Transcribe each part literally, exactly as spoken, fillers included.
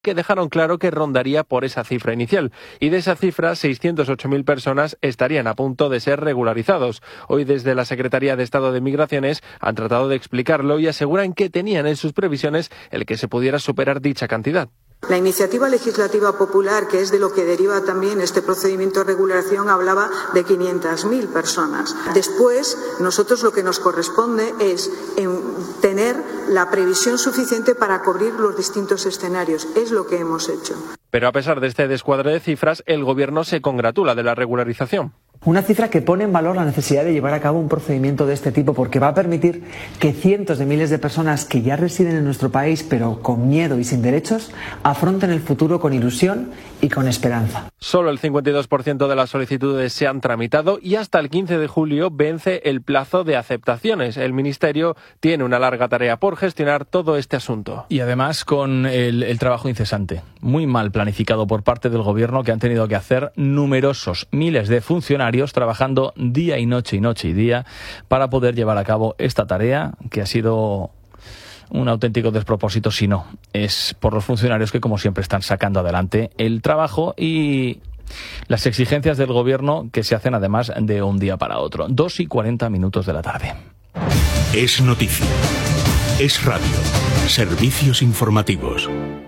que dejaron claro que rondaría por esa cifra inicial. Y de esa cifra, seiscientas ocho mil personas estarían a punto de ser regularizados. Hoy, desde la Secretaría de Estado de Migraciones, han tratado de explicarlo y aseguran que tenían en sus previsiones el que se pudiera superar dicha cantidad. La iniciativa legislativa popular, que es de lo que deriva también este procedimiento de regulación, hablaba de quinientas mil personas. Después, nosotros lo que nos corresponde es tener la previsión suficiente para cubrir los distintos escenarios. Es lo que hemos hecho. Pero a pesar de este descuadre de cifras, el Gobierno se congratula de la regularización. Una cifra que pone en valor la necesidad de llevar a cabo un procedimiento de este tipo, porque va a permitir que cientos de miles de personas que ya residen en nuestro país, pero con miedo y sin derechos, afronten el futuro con ilusión y con esperanza. Solo el cincuenta y dos por ciento de las solicitudes se han tramitado y hasta el quince de julio vence el plazo de aceptaciones. El Ministerio tiene una larga tarea por gestionar todo este asunto. Y además con el, el trabajo incesante, muy mal planificado por parte del Gobierno, que han tenido que hacer numerosos miles de funcionarios trabajando día y noche y noche y día para poder llevar a cabo esta tarea, que ha sido un auténtico despropósito, si no es por los funcionarios que, como siempre, están sacando adelante el trabajo y las exigencias del Gobierno, que se hacen además de un día para otro. Dos y cuarenta minutos de la tarde. Es noticia. Es radio. Servicios informativos.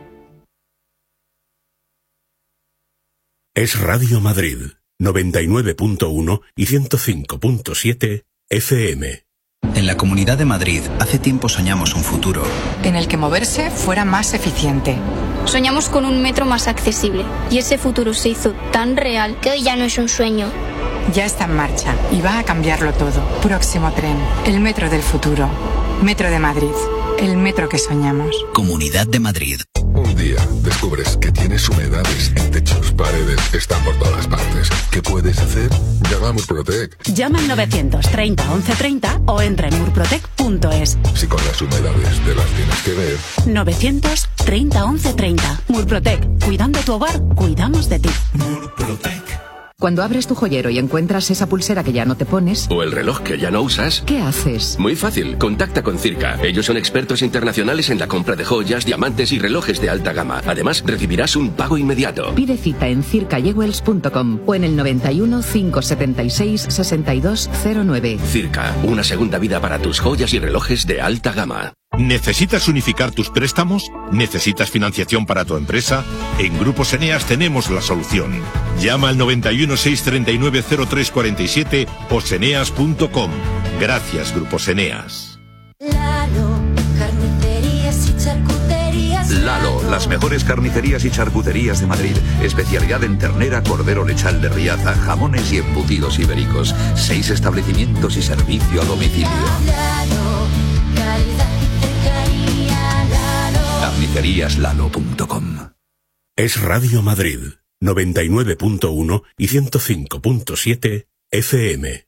Es Radio Madrid. noventa y nueve punto uno y ciento cinco punto siete F M. En la Comunidad de Madrid hace tiempo soñamos un futuro en el que moverse fuera más eficiente. Soñamos con un metro más accesible y ese futuro se hizo tan real que hoy ya no es un sueño. Ya está en marcha y va a cambiarlo todo. Próximo tren, el metro del futuro. Metro de Madrid, el metro que soñamos. Comunidad de Madrid. Un día descubres que tienes humedades en techos, paredes, están por todas partes. ¿Qué puedes hacer? Llama a Murprotec. Llama al novecientos treinta once treinta o entra en murprotec punto es. Si con las humedades te las tienes que ver. novecientos treinta once treinta. Murprotec. Cuidando tu hogar, cuidamos de ti. Murprotec. Cuando abres tu joyero y encuentras esa pulsera que ya no te pones, o el reloj que ya no usas, ¿qué haces? Muy fácil, contacta con Circa. Ellos son expertos internacionales en la compra de joyas, diamantes y relojes de alta gama. Además, recibirás un pago inmediato. Pide cita en circa jewels punto com o en el noventa y uno, cinco setenta y seis, sesenta y dos cero nueve. Circa, una segunda vida para tus joyas y relojes de alta gama. ¿Necesitas unificar tus préstamos? ¿Necesitas financiación para tu empresa? En Grupos Eneas tenemos la solución. Llama al noventa y uno, seiscientos treinta y nueve, cero tres cuarenta y siete o seneas punto com. Gracias, Grupos Eneas. Lalo, carnicerías y charcuterías. Lalo, las mejores carnicerías y charcuterías de Madrid. Especialidad en ternera, cordero lechal de Riaza, jamones y embutidos ibéricos. Seis establecimientos y servicio a domicilio. Lalo, calidad y cercanía. Lalo. carnicerías lalo punto com. Es Radio Madrid, noventa y nueve punto uno y ciento cinco punto siete F M.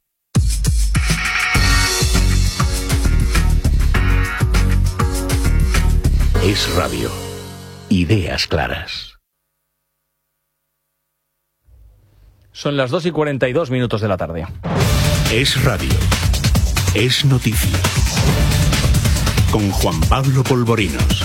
Es radio. Ideas claras. Son las dos y cuarenta y dos minutos de la tarde. Es radio. Es noticia. Con Juan Pablo Polvorinos.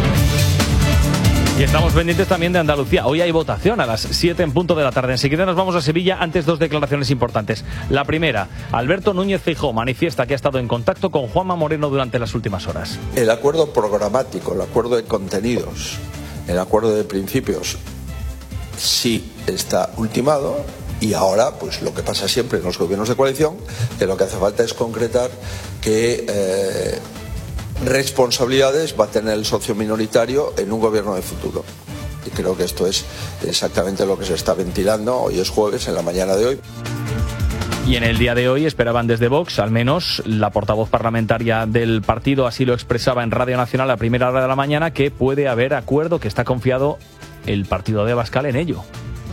Y estamos pendientes también de Andalucía. Hoy hay votación a las siete en punto de la tarde. Enseguida nos vamos a Sevilla. Antes, dos declaraciones importantes. La primera, Alberto Núñez Feijóo manifiesta que ha estado en contacto con Juanma Moreno durante las últimas horas. El acuerdo programático, el acuerdo de contenidos, el acuerdo de principios sí está ultimado. Y ahora, pues lo que pasa siempre en los gobiernos de coalición, que lo que hace falta es concretar que eh, responsabilidades va a tener el socio minoritario en un gobierno de futuro. Y creo que esto es exactamente lo que se está ventilando. Hoy es jueves, en la mañana de hoy. Y en el día de hoy esperaban desde Vox, al menos la portavoz parlamentaria del partido así lo expresaba en Radio Nacional a primera hora de la mañana, que puede haber acuerdo, que está confiado el partido de Abascal en ello.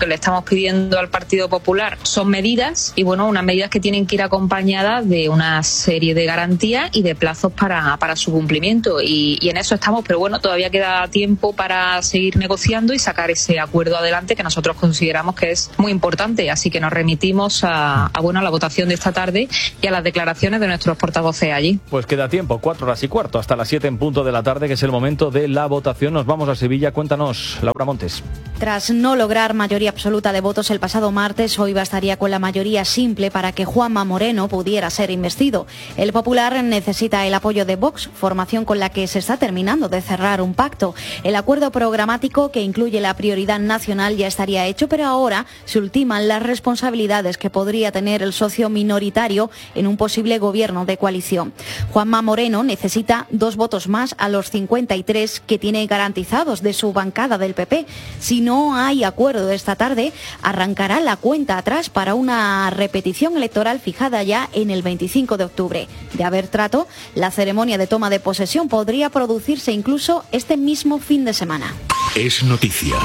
que le estamos pidiendo al Partido Popular son medidas, y bueno, unas medidas que tienen que ir acompañadas de una serie de garantías y de plazos para, para su cumplimiento, y, y en eso estamos, pero bueno, todavía queda tiempo para seguir negociando y sacar ese acuerdo adelante que nosotros consideramos que es muy importante, así que nos remitimos a, a, bueno, a la votación de esta tarde y a las declaraciones de nuestros portavoces allí. Pues queda tiempo, cuatro horas y cuarto, hasta las siete en punto de la tarde, que es el momento de la votación. Nos vamos a Sevilla, cuéntanos, Laura Montes. Tras no lograr mayoría absoluta de votos el pasado martes, hoy bastaría con la mayoría simple para que Juanma Moreno pudiera ser investido. El Popular necesita el apoyo de Vox, formación con la que se está terminando de cerrar un pacto. El acuerdo programático, que incluye la prioridad nacional, ya estaría hecho, pero ahora se ultiman las responsabilidades que podría tener el socio minoritario en un posible gobierno de coalición. Juanma Moreno necesita dos votos más a los cincuenta y tres que tiene garantizados de su bancada del P P. Si no hay acuerdo esta tarde, arrancará la cuenta atrás para una repetición electoral fijada ya en el veinticinco de octubre. De haber trato, la ceremonia de toma de posesión podría producirse incluso este mismo fin de semana. Es noticia.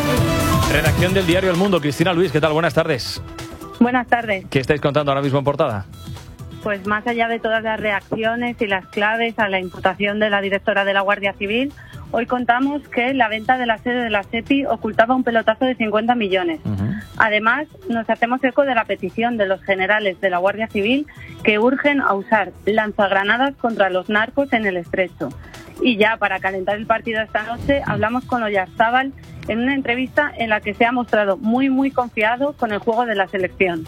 Redacción del diario El Mundo. Cristina Luis, ¿qué tal? Buenas tardes. Buenas tardes. ¿Qué estáis contando ahora mismo en portada? Pues más allá de todas las reacciones y las claves a la imputación de la directora de la Guardia Civil, hoy contamos que la venta de la sede de la SEPI ocultaba un pelotazo de cincuenta millones. Uh-huh. Además, nos hacemos eco de la petición de los generales de la Guardia Civil que urgen a usar lanzagranadas contra los narcos en el Estrecho. Y ya para calentar el partido esta noche, hablamos con Oyarzábal en una entrevista en la que se ha mostrado muy, muy confiado con el juego de la selección.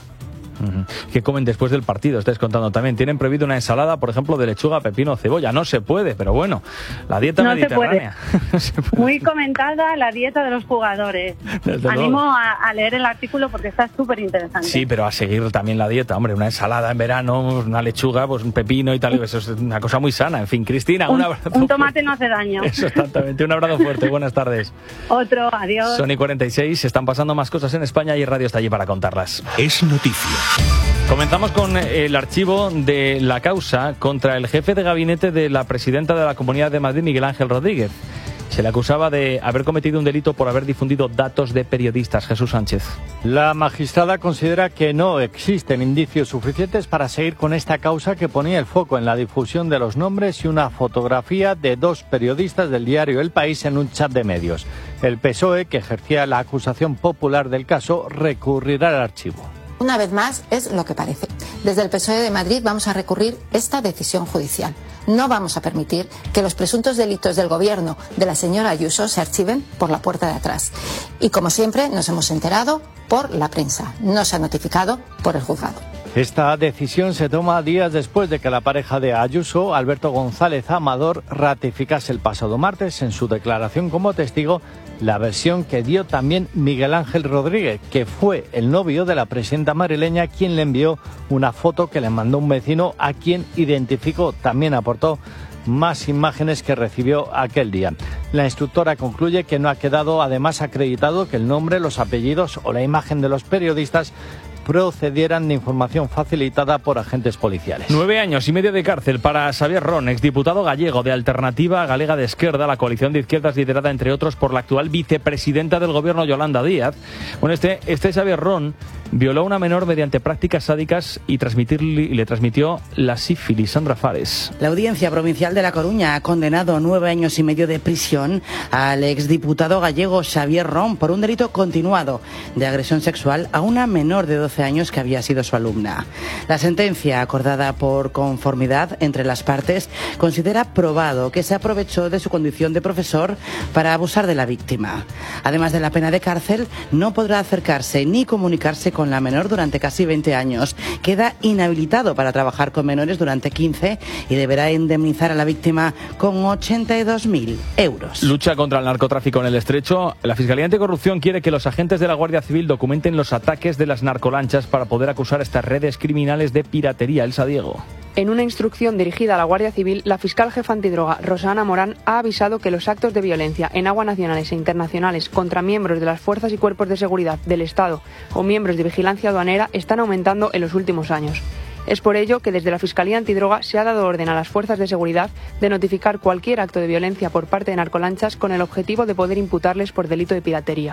¿Qué comen después del partido? Estáis contando también. Tienen prohibido una ensalada, por ejemplo, de lechuga, pepino, cebolla. No se puede, pero bueno, la dieta no mediterránea. Se se puede. Muy comentada la dieta de los jugadores. Desde Animo luego. a, a leer el artículo porque está súper interesante. Sí, pero a seguir también la dieta. Hombre, una ensalada en verano, una lechuga, pues un pepino y tal. Eso es una cosa muy sana. En fin, Cristina, un, un abrazo. Un tomate no hace daño. Eso, exactamente. Un abrazo fuerte. Buenas tardes. Otro, adiós. Son y cuarenta y seis. Se están pasando más cosas en España y Radio está allí para contarlas. Es noticia. Comenzamos con el archivo de la causa contra el jefe de gabinete de la presidenta de la Comunidad de Madrid, Miguel Ángel Rodríguez. Se le acusaba de haber cometido un delito por haber difundido datos de periodistas. Jesús Sánchez. La magistrada considera que no existen indicios suficientes para seguir con esta causa, que ponía el foco en la difusión de los nombres y una fotografía de dos periodistas del diario El País en un chat de medios. El P S O E, que ejercía la acusación popular del caso, recurrirá al archivo. Una vez más, es lo que parece. Desde el P S O E de Madrid vamos a recurrir esta decisión judicial. No vamos a permitir que los presuntos delitos del gobierno de la señora Ayuso se archiven por la puerta de atrás. Y como siempre, nos hemos enterado por la prensa. No se ha notificado por el juzgado. Esta decisión se toma días después de que la pareja de Ayuso, Alberto González Amador, ratificase el pasado martes en su declaración como testigo la versión que dio también Miguel Ángel Rodríguez, que fue el novio de la presidenta madrileña, quien le envió una foto que le mandó un vecino, a quien identificó. También aportó más imágenes que recibió aquel día. La instructora concluye que no ha quedado además acreditado que el nombre, los apellidos o la imagen de los periodistas procedieran de información facilitada por agentes policiales. Nueve años y medio de cárcel para Xavier Ron, exdiputado gallego de Alternativa Galega de Esquerda, la coalición de izquierdas liderada entre otros por la actual vicepresidenta del gobierno, Yolanda Díaz. Bueno, este, este Xavier Ron violó a una menor mediante prácticas sádicas y, y le transmitió la sífilis. Sandra Fares. La Audiencia Provincial de La Coruña ha condenado a nueve años y medio de prisión al exdiputado gallego Xavier Ron por un delito continuado de agresión sexual a una menor de doce años que había sido su alumna. La sentencia, acordada por conformidad entre las partes, considera probado que se aprovechó de su condición de profesor para abusar de la víctima. Además de la pena de cárcel, no podrá acercarse ni comunicarse con la menor durante casi veinte años. Queda inhabilitado para trabajar con menores durante quince y deberá indemnizar a la víctima con ochenta y dos mil euros. Lucha contra el narcotráfico en el Estrecho. La Fiscalía Anticorrupción quiere que los agentes de la Guardia Civil documenten los ataques de las narcolanchas para poder acusar a estas redes criminales de piratería. Elsa Diego. En una instrucción dirigida a la Guardia Civil, la fiscal jefa antidroga, Rosana Morán, ha avisado que los actos de violencia en aguas nacionales e internacionales contra miembros de las fuerzas y cuerpos de seguridad del Estado o miembros de vigilancia aduanera están aumentando en los últimos años. Es por ello que desde la Fiscalía Antidroga se ha dado orden a las fuerzas de seguridad de notificar cualquier acto de violencia por parte de narcolanchas con el objetivo de poder imputarles por delito de piratería.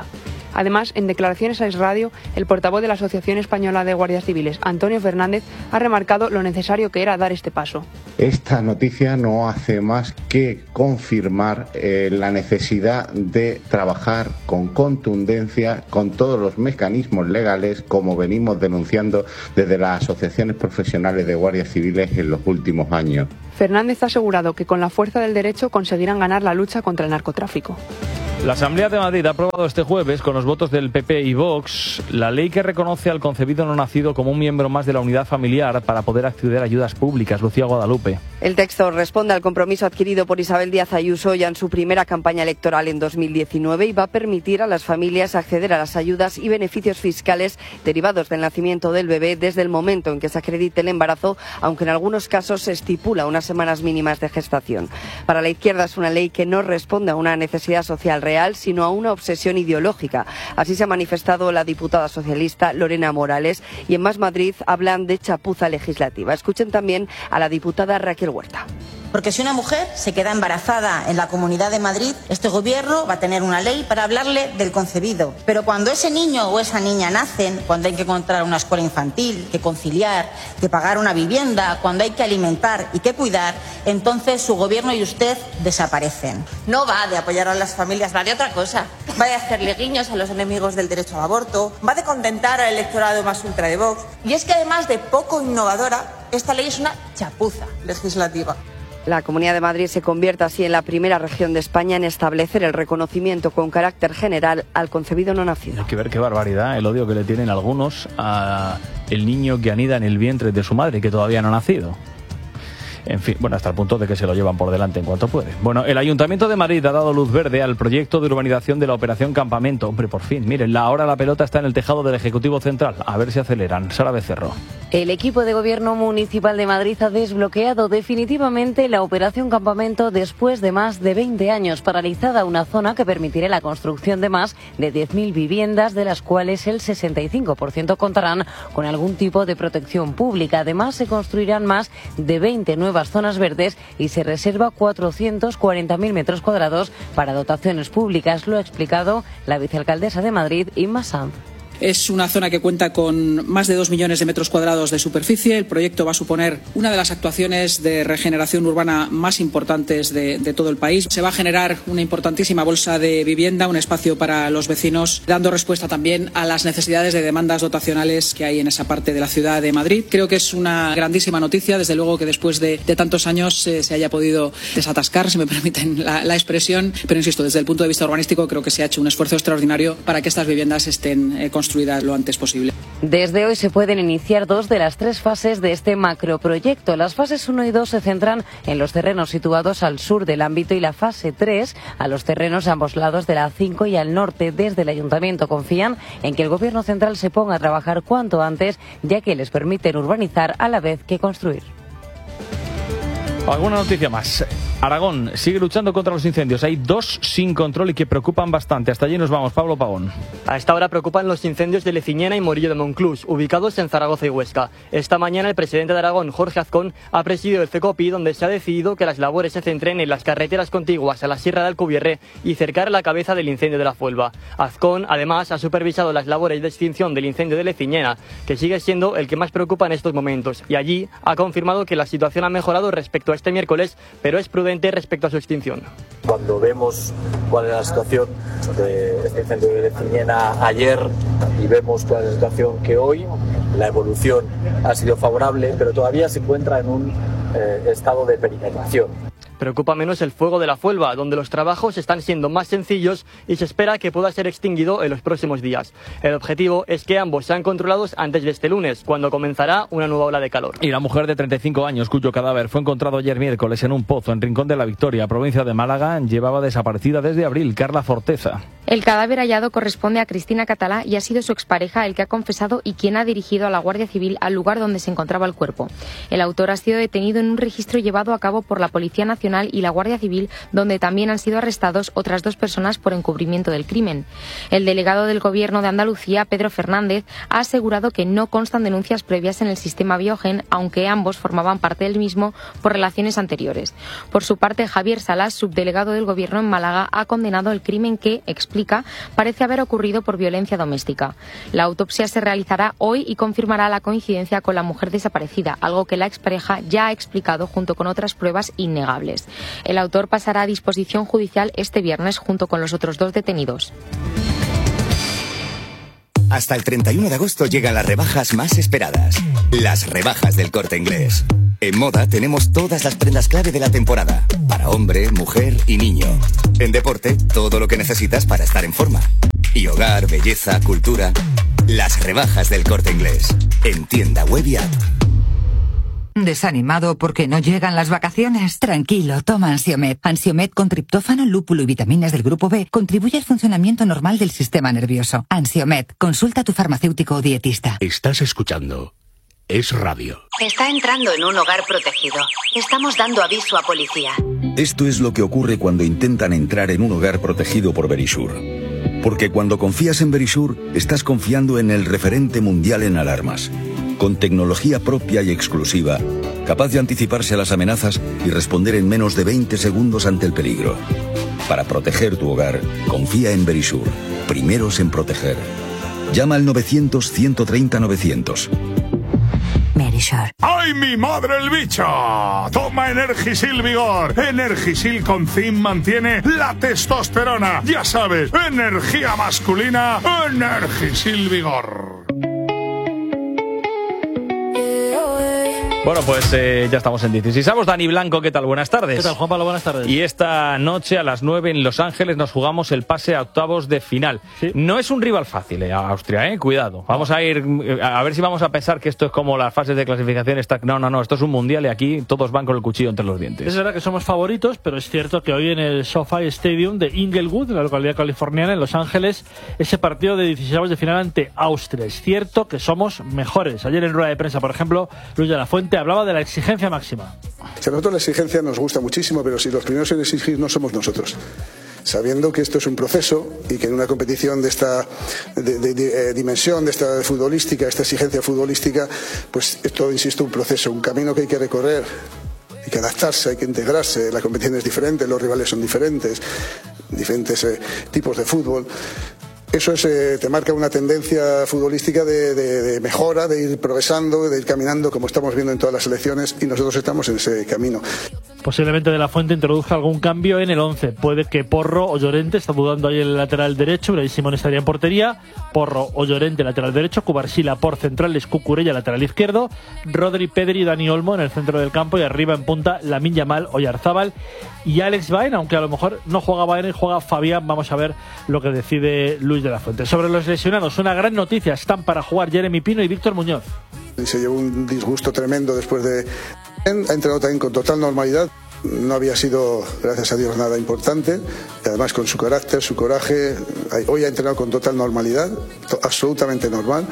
Además, en declaraciones a Es Radio, el portavoz de la Asociación Española de Guardias Civiles, Antonio Fernández, ha remarcado lo necesario que era dar este paso. Esta noticia no hace más que confirmar eh, la necesidad de trabajar con contundencia con todos los mecanismos legales, como venimos denunciando desde las asociaciones profesionales de guardias civiles en los últimos años. Fernández ha asegurado que con la fuerza del derecho conseguirán ganar la lucha contra el narcotráfico. La Asamblea de Madrid ha aprobado este jueves, con los votos del P P y Vox, la ley que reconoce al concebido no nacido como un miembro más de la unidad familiar para poder acceder a ayudas públicas. Lucía Guadalupe. El texto responde al compromiso adquirido por Isabel Díaz Ayuso ya en su primera campaña electoral en dos mil diecinueve y va a permitir a las familias acceder a las ayudas y beneficios fiscales derivados del nacimiento del bebé desde el momento en que se acredite el embarazo, aunque en algunos casos se estipula unas semanas mínimas de gestación. Para la izquierda es una ley que no responde a una necesidad social real, sino a una obsesión ideológica. Así se ha manifestado la diputada socialista Lorena Morales, y en Más Madrid hablan de chapuza legislativa. Escuchen también a la diputada Raquel Huerta. Porque si una mujer se queda embarazada en la Comunidad de Madrid, este gobierno va a tener una ley para hablarle del concebido. Pero cuando ese niño o esa niña nacen, cuando hay que encontrar una escuela infantil, que conciliar, que pagar una vivienda, cuando hay que alimentar y que cuidar, entonces su gobierno y usted desaparecen. No va de apoyar a las familias, va de otra cosa. Va de hacerle guiños a los enemigos del derecho al aborto, va de contentar al electorado más ultra de Vox. Y es que además de poco innovadora, esta ley es una chapuza legislativa. La Comunidad de Madrid se convierte así en la primera región de España en establecer el reconocimiento con carácter general al concebido no nacido. Hay que ver qué barbaridad el odio que le tienen algunos a el niño que anida en el vientre de su madre y que todavía no ha nacido. En fin, bueno, hasta el punto de que se lo llevan por delante en cuanto puede. Bueno, el Ayuntamiento de Madrid ha dado luz verde al proyecto de urbanización de la Operación Campamento. Hombre, por fin, miren, ahora la pelota está en el tejado del Ejecutivo Central. A ver si aceleran. Sara Becerro. El equipo de gobierno municipal de Madrid ha desbloqueado definitivamente la Operación Campamento después de más de veinte años paralizada, una zona que permitirá la construcción de más de diez mil viviendas, de las cuales el sesenta y cinco por ciento contarán con algún tipo de protección pública. Además, se construirán más de veinte nuevas zonas verdes y se reserva cuatrocientos cuarenta mil metros cuadrados para dotaciones públicas. Lo ha explicado la vicealcaldesa de Madrid, Inma Sanz. Es una zona que cuenta con más de dos millones de metros cuadrados de superficie. El proyecto va a suponer una de las actuaciones de regeneración urbana más importantes de, de todo el país. Se va a generar una importantísima bolsa de vivienda, un espacio para los vecinos, dando respuesta también a las necesidades de demandas dotacionales que hay en esa parte de la ciudad de Madrid. Creo que es una grandísima noticia, desde luego que después de, de tantos años eh, se haya podido desatascar, si me permiten la, la expresión, pero insisto, desde el punto de vista urbanístico creo que se ha hecho un esfuerzo extraordinario para que estas viviendas estén eh, construidas lo antes posible. Desde hoy se pueden iniciar dos de las tres fases de este macroproyecto. Las fases uno y dos se centran en los terrenos situados al sur del ámbito y la fase tres a los terrenos a ambos lados de la A cinco y al norte. Desde el Ayuntamiento confían en que el Gobierno central se ponga a trabajar cuanto antes, ya que les permiten urbanizar a la vez que construir. Alguna noticia más. Aragón sigue luchando contra los incendios. Hay dos sin control y que preocupan bastante. Hasta allí nos vamos. Pablo Pavón. A esta hora preocupan los incendios de Leciñena y Morillo de Monclús, ubicados en Zaragoza y Huesca. Esta mañana el presidente de Aragón, Jorge Azcón, ha presidido el CECOPI, donde se ha decidido que las labores se centren en las carreteras contiguas a la Sierra de Alcubierre y cercar la cabeza del incendio de la Fuelva. Azcón, además, ha supervisado las labores de extinción del incendio de Leciñena, que sigue siendo el que más preocupa en estos momentos. Y allí ha confirmado que la situación ha mejorado respecto a este miércoles, pero es prudente respecto a su extinción. Cuando vemos cuál es la situación de este incendio de Leciñena ayer y vemos cuál es la situación que hoy, la evolución ha sido favorable, pero todavía se encuentra en un eh, estado de perimetración. Preocupa menos el fuego de la Fuelva, donde los trabajos están siendo más sencillos y se espera que pueda ser extinguido en los próximos días. El objetivo es que ambos sean controlados antes de este lunes, cuando comenzará una nueva ola de calor. Y la mujer de treinta y cinco años, cuyo cadáver fue encontrado ayer miércoles en un pozo en Rincón de la Victoria, provincia de Málaga, llevaba desaparecida desde abril. Carla Forteza. El cadáver hallado corresponde a Cristina Catalá y ha sido su expareja el que ha confesado y quien ha dirigido a la Guardia Civil al lugar donde se encontraba el cuerpo. El autor ha sido detenido en un registro llevado a cabo por la Policía Nacional Nacional y la Guardia Civil, donde también han sido arrestados otras dos personas por encubrimiento del crimen. El delegado del Gobierno de Andalucía, Pedro Fernández, ha asegurado que no constan denuncias previas en el sistema Biogen, aunque ambos formaban parte del mismo por relaciones anteriores. Por su parte, Javier Salas, subdelegado del Gobierno en Málaga, ha condenado el crimen que, explica, parece haber ocurrido por violencia doméstica. La autopsia se realizará hoy y confirmará la coincidencia con la mujer desaparecida, algo que la expareja ya ha explicado junto con otras pruebas innegables. El autor pasará a disposición judicial este viernes junto con los otros dos detenidos. Hasta el treinta y uno de agosto llegan las rebajas más esperadas. Las rebajas del Corte Inglés. En moda tenemos todas las prendas clave de la temporada. Para hombre, mujer y niño. En deporte, todo lo que necesitas para estar en forma. Y hogar, belleza, cultura. Las rebajas del Corte Inglés. En tienda web y app. ¿Desanimado porque no llegan las vacaciones? Tranquilo, toma Ansiomed. Ansiomed con triptófano, lúpulo y vitaminas del grupo B contribuye al funcionamiento normal del sistema nervioso. Ansiomed, consulta a tu farmacéutico o dietista. Estás escuchando Es Radio. Está entrando en un hogar protegido. Estamos dando aviso a policía. Esto es lo que ocurre cuando intentan entrar en un hogar protegido por Verisur. Porque cuando confías en Verisur, estás confiando en el referente mundial en alarmas. Con tecnología propia y exclusiva, capaz de anticiparse a las amenazas y responder en menos de veinte segundos ante el peligro. Para proteger tu hogar, confía en Verisur. Primeros en proteger. Llama al novecientos, ciento treinta, novecientos. Verisur. ¡Ay, mi madre el bicho! Toma Energisil Vigor. Energisil con zinc mantiene la testosterona. Ya sabes, energía masculina, Energisil Vigor. Bueno, pues eh, ya estamos en dieciséis. Dani Blanco, ¿qué tal? Buenas tardes. ¿Qué tal, Juan Pablo? Buenas tardes. Y esta noche a las nueve en Los Ángeles nos jugamos el pase a octavos de final. ¿Sí? No es un rival fácil, eh, Austria, ¿eh? Cuidado. Vamos a ir, a ver si vamos a pensar que esto es como las fases de clasificación. Está... No, no, no, esto es un mundial y aquí todos van con el cuchillo entre los dientes. Es verdad que somos favoritos, pero es cierto que hoy en el SoFi Stadium de Inglewood, en la localidad californiana, en Los Ángeles, ese partido de dieciséis de final ante Austria. Es cierto que somos mejores. Ayer en rueda de prensa, por ejemplo, Luis de la Fuente hablaba de la exigencia máxima. Si a nosotros la exigencia nos gusta muchísimo, pero si los primeros en exigir no somos nosotros. Sabiendo que esto es un proceso y que en una competición de esta de, de, de, eh, dimensión, de esta futbolística, esta exigencia futbolística, pues es todo, insisto, un proceso, un camino que hay que recorrer. Hay que adaptarse, hay que integrarse. La competición es diferente, los rivales son diferentes, diferentes eh, tipos de fútbol. Eso es, eh, te marca una tendencia futbolística de, de, de mejora, de ir progresando, de ir caminando, como estamos viendo en todas las selecciones, y nosotros estamos en ese camino. Posiblemente De la Fuente introduzca algún cambio en el once. Puede que Porro o Llorente, está dudando ahí en el lateral derecho, Unai Simón estaría en portería, Porro o Llorente lateral derecho, Cubarsila por centrales, Cucurella lateral izquierdo, Rodri, Pedri y Dani Olmo en el centro del campo, y arriba en punta Lamine Yamal, Oyarzábal y Alex Baena, aunque a lo mejor no juega Baena y juega Fabián. Vamos a ver lo que decide Luis De la Fuente. Sobre los lesionados, una gran noticia: están para jugar Jeremy Pino y Víctor Muñoz. Se llevó un disgusto tremendo después de... Ha entrenado también con total normalidad. No había sido, gracias a Dios, nada importante. Y además, con su carácter, su coraje, hoy ha entrenado con total normalidad, absolutamente normal.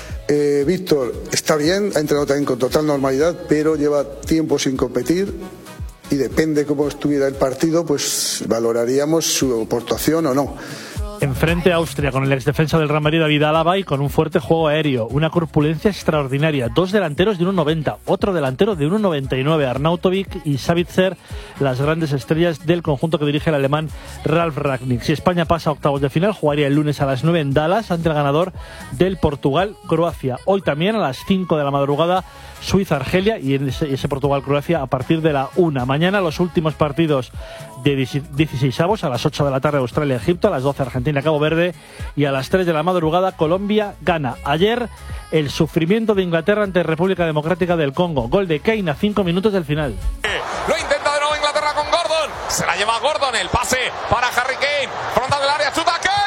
Eh, Víctor está bien, ha entrenado también con total normalidad, pero lleva tiempo sin competir. Y depende cómo estuviera el partido, pues valoraríamos su aportación o no. Enfrente a Austria con el exdefensa del Real Madrid David Alaba y con un fuerte juego aéreo, una corpulencia extraordinaria, dos delanteros de uno noventa, otro delantero de uno noventa y nueve, Arnautovic y Savitzer, las grandes estrellas del conjunto que dirige el alemán Ralf Rangnick. Si España pasa a octavos de final, jugaría el lunes a las nueve en Dallas ante el ganador del Portugal-Croacia. Hoy también a las cinco de la madrugada Suiza-Argelia y ese, ese Portugal-Croacia a partir de la una. Mañana los últimos partidos de dieciseisavos, a las ocho de la tarde Australia-Egipto, a las doce Argentina-Cabo Verde y a las tres de la madrugada Colombia-Ghana. Ayer el sufrimiento de Inglaterra ante República Democrática del Congo. Gol de Kane a cinco minutos del final. Lo intenta de nuevo Inglaterra con Gordon. Se la lleva Gordon, el pase para Harry Kane. Frontal del área, chuta Kane.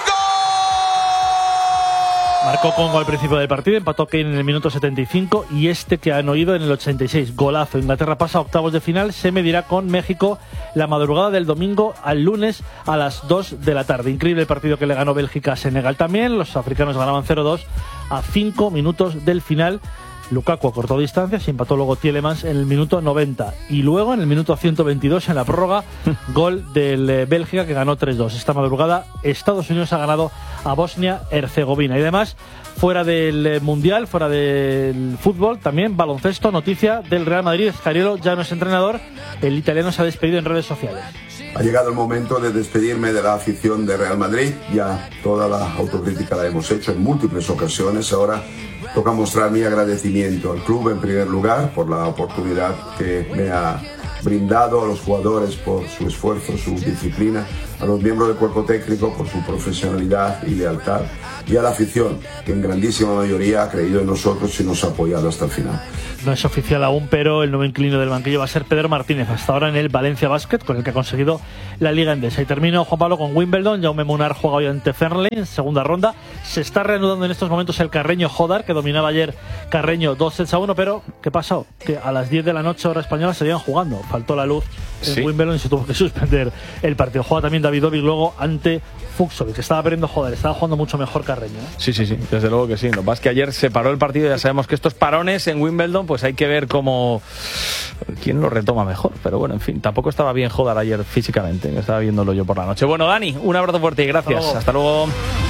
Marcó Congo al principio del partido, empató Kane en el minuto setenta y cinco y este que han oído en el ochenta y seis. Golazo. Inglaterra pasa a octavos de final, se medirá con México la madrugada del domingo al lunes a las dos de la tarde. Increíble el partido que le ganó Bélgica a Senegal también. Los africanos ganaban cero dos a cinco minutos del final. Lukaku acortó distancias y empató luego Tielemans en el minuto noventa. Y luego en el minuto ciento veintidós, en la prórroga, gol del eh, Bélgica, que ganó tres dos. Esta madrugada Estados Unidos ha ganado a Bosnia-Herzegovina. Y además, fuera del eh, Mundial, fuera del fútbol, también baloncesto, noticia del Real Madrid. Scariolo ya no es entrenador, el italiano se ha despedido en redes sociales. Ha llegado el momento de despedirme de la afición de Real Madrid. Ya toda la autocrítica la hemos hecho en múltiples ocasiones. Ahora toca mostrar mi agradecimiento al club en primer lugar por la oportunidad que me ha brindado, a los jugadores por su esfuerzo, su disciplina, a los miembros del cuerpo técnico por su profesionalidad y lealtad, y a la afición, que en grandísima mayoría ha creído en nosotros y nos ha apoyado hasta el final. No es oficial aún, pero el nuevo inquilino del banquillo va a ser Pedro Martínez, hasta ahora en el Valencia Basket, con el que ha conseguido la Liga Endesa. Y termino, Juan Pablo, con Wimbledon. Jaume Munar juega hoy ante Fernley en segunda ronda. Se está reanudando en estos momentos el Carreño-Jodar, que dominaba ayer Carreño dos sets a uno, pero ¿qué pasó? Que a las diez de la noche, hora española, seguían jugando. Faltó la luz en sí. Wimbledon y se tuvo que suspender el partido. Juega también David Ovic luego ante Fuxovic, que estaba perdiendo Jodar, estaba jugando mucho mejor Carreño, ¿eh? Sí, sí, sí, desde luego que sí. Lo que pasa es que ayer se paró el partido y ya sabemos que estos parones en Wimbledon, pues hay que ver cómo quién lo retoma mejor. Pero bueno, en fin, tampoco estaba bien Jodar ayer físicamente, estaba viéndolo yo por la noche. Bueno, Dani, un abrazo fuerte y gracias. Hasta luego. Hasta luego.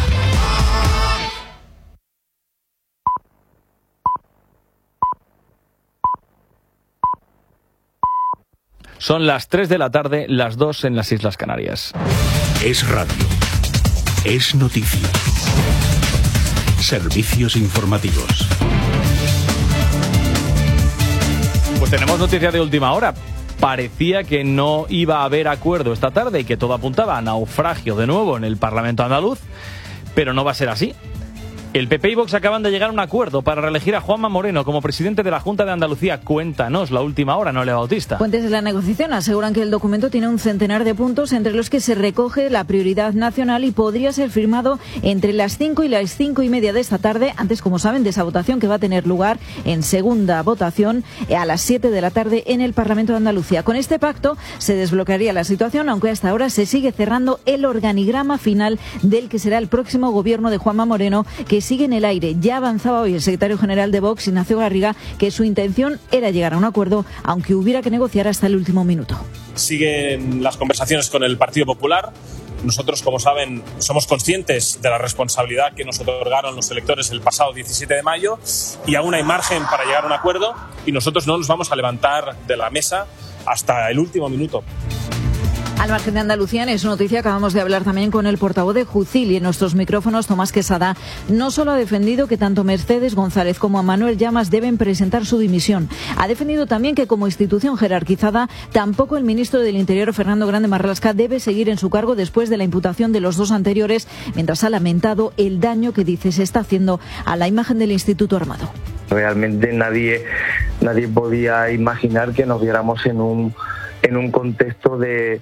Son las tres de la tarde, las dos en las Islas Canarias. Es radio. Es noticia. Servicios informativos. Pues tenemos noticias de última hora. Parecía que no iba a haber acuerdo esta tarde y que todo apuntaba a naufragio de nuevo en el Parlamento andaluz, pero no va a ser así. El P P y Vox acaban de llegar a un acuerdo para reelegir a Juanma Moreno como presidente de la Junta de Andalucía. Cuéntanos la última hora, Noelia Bautista. Fuentes de la negociación aseguran que el documento tiene un centenar de puntos entre los que se recoge la prioridad nacional y podría ser firmado entre las cinco y las cinco y media de esta tarde, antes, como saben, de esa votación que va a tener lugar en segunda votación a las siete de la tarde en el Parlamento de Andalucía. Con este pacto se desbloquearía la situación, aunque hasta ahora se sigue cerrando el organigrama final del que será el próximo gobierno de Juanma Moreno, que sigue en el aire. Ya avanzaba hoy el secretario general de Vox, Ignacio Garriga, que su intención era llegar a un acuerdo, aunque hubiera que negociar hasta el último minuto. Siguen las conversaciones con el Partido Popular. Nosotros, como saben, somos conscientes de la responsabilidad que nos otorgaron los electores el pasado diecisiete de mayo y aún hay margen para llegar a un acuerdo y nosotros no nos vamos a levantar de la mesa hasta el último minuto. Al margen de Andalucía, en su noticia acabamos de hablar también con el portavoz de Jucil y en nuestros micrófonos, Tomás Quesada, no solo ha defendido que tanto Mercedes González como a Manuel Llamas deben presentar su dimisión, ha defendido también que como institución jerarquizada, tampoco el ministro del Interior, Fernando Grande Marlaska, debe seguir en su cargo después de la imputación de los dos anteriores, mientras ha lamentado el daño que dice se está haciendo a la imagen del Instituto Armado. Realmente nadie, nadie podía imaginar que nos viéramos en un, en un contexto de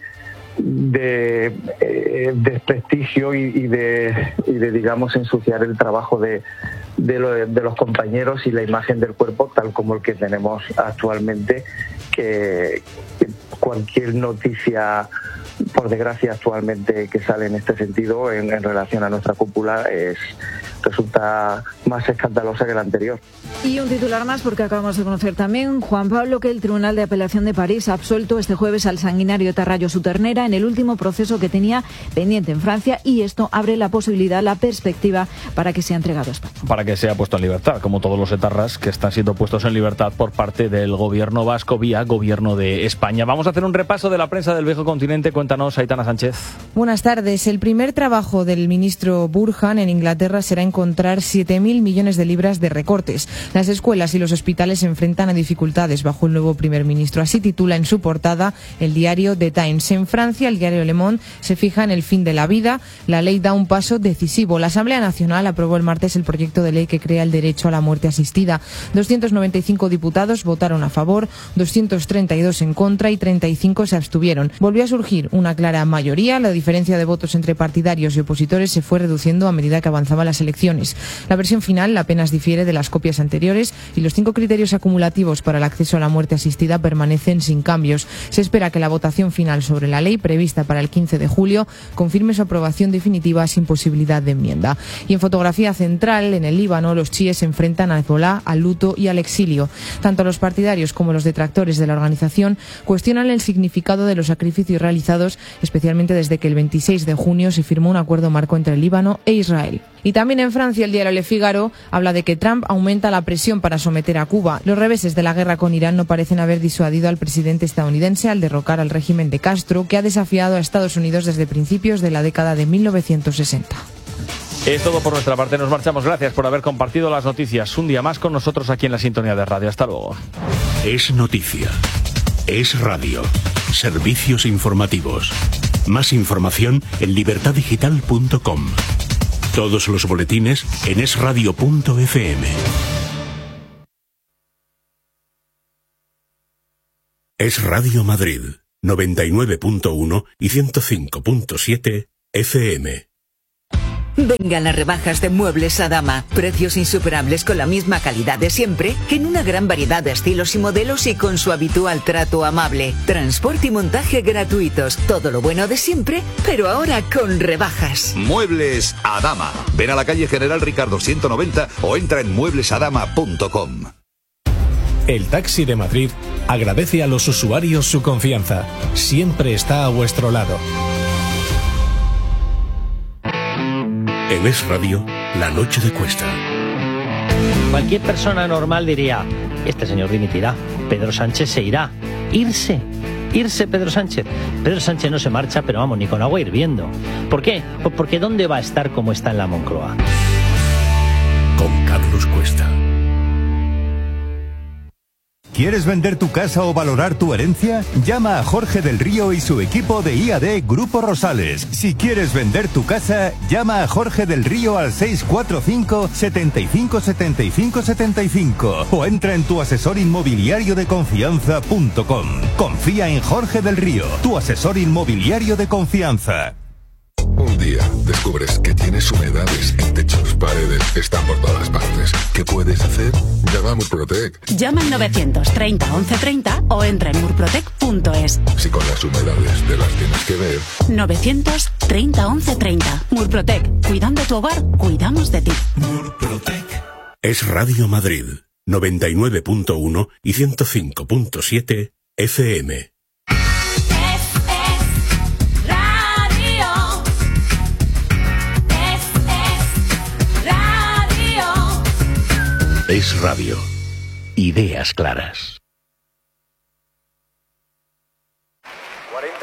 de eh, desprestigio y, y de y de digamos ensuciar el trabajo de de, lo, de los compañeros y la imagen del cuerpo tal como el que tenemos actualmente, que, que cualquier noticia, por desgracia actualmente, que sale en este sentido en, en relación a nuestra cúpula es resulta más escandalosa que la anterior. Y un titular más, porque acabamos de conocer también, Juan Pablo, que el Tribunal de Apelación de París ha absuelto este jueves al sanguinario etarrayo Su Ternera en el último proceso que tenía pendiente en Francia, y esto abre la posibilidad, la perspectiva para que sea entregado a España. Para que sea puesto en libertad, como todos los etarras que están siendo puestos en libertad por parte del gobierno vasco vía gobierno de España. Vamos a hacer un repaso de la prensa del viejo continente. Cuéntanos, Aitana Sánchez. Buenas tardes. El primer trabajo del ministro Burhan en Inglaterra será encontrar siete mil millones de libras de recortes. Las escuelas y los hospitales se enfrentan a dificultades bajo el nuevo primer ministro. Así titula en su portada el diario The Times. En Francia, el diario Le Monde se fija en el fin de la vida. La ley da un paso decisivo. La Asamblea Nacional aprobó el martes el proyecto de ley que crea el derecho a la muerte asistida. doscientos noventa y cinco diputados votaron a favor, doscientos treinta y dos en contra y treinta y cinco se abstuvieron. Volvió a surgir una clara mayoría. La diferencia de votos entre partidarios y opositores se fue reduciendo a medida que avanzaban las elecciones infecciones. La versión final apenas difiere de las copias anteriores y los cinco criterios acumulativos para el acceso a la muerte asistida permanecen sin cambios. Se espera que la votación final sobre la ley, prevista para el quince de julio, confirme su aprobación definitiva sin posibilidad de enmienda. Y en fotografía central, en el Líbano, los chiíes se enfrentan a Hezbolá, al luto y al exilio. Tanto los partidarios como los detractores de la organización cuestionan el significado de los sacrificios realizados, especialmente desde que el veintiséis de junio se firmó un acuerdo marco entre el Líbano e Israel. Y también en Francia, el diario Le Figaro habla de que Trump aumenta la presión para someter a Cuba. Los reveses de la guerra con Irán no parecen haber disuadido al presidente estadounidense al derrocar al régimen de Castro, que ha desafiado a Estados Unidos desde principios de la década de mil novecientos sesenta. Es todo por nuestra parte, nos marchamos. Gracias por haber compartido las noticias un día más con nosotros aquí en la sintonía de radio. Hasta luego. Es noticia. Es radio. Servicios informativos. Más información en libertad digital punto com. Todos los boletines en es radio punto efe eme. Es Radio Madrid, noventa y nueve punto uno y ciento cinco punto siete efe eme. Vengan las rebajas de Muebles Adama. Precios insuperables con la misma calidad de siempre, en una gran variedad de estilos y modelos y con su habitual trato amable. Transporte y montaje gratuitos. Todo lo bueno de siempre, pero ahora con rebajas. Muebles Adama. Ven a la calle General Ricardo ciento noventa o entra en muebles adama punto com. El Taxi de Madrid agradece a los usuarios su confianza. Siempre está a vuestro lado. En Es Radio, la noche de Cuesta. Cualquier persona normal diría, este señor dimitirá, Pedro Sánchez se irá. Irse, irse Pedro Sánchez. Pedro Sánchez no se marcha, pero vamos, ni con agua hirviendo. ¿Por qué? Pues porque ¿dónde va a estar como está en la Moncloa? Con Carlos Cuesta. ¿Quieres vender tu casa o valorar tu herencia? Llama a Jorge del Río y su equipo de I A D Grupo Rosales. Si quieres vender tu casa, llama a Jorge del Río al seis cuatro cinco, setenta y cinco, setenta y cinco, setenta y cinco o entra en tu asesor inmobiliario de confianza punto com. Confía en Jorge del Río, tu asesor inmobiliario de confianza. Un día descubres que tienes humedades en techos, paredes, están por todas partes. ¿Qué puedes hacer? Llama a Murprotec. Llama al novecientos treinta once treinta o entra en murprotec punto es. Si con las humedades te las tienes que ver. novecientos treinta once treinta. Murprotec. Cuidando tu hogar, cuidamos de ti. Murprotec. Es Radio Madrid, noventa y nueve punto uno y ciento cinco punto siete efe eme. Es Radio. Ideas claras. cuarenta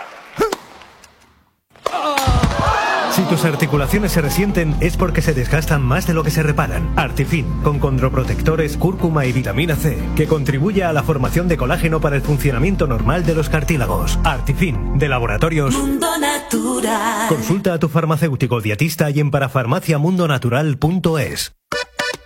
treinta. Si tus articulaciones se resienten es porque se desgastan más de lo que se reparan. Artifin, con condroprotectores, cúrcuma y vitamina C, que contribuye a la formación de colágeno para el funcionamiento normal de los cartílagos. Artifin, de Laboratorios Mundo Natural. Consulta a tu farmacéutico dietista y en parafarmaciamundonatural punto es.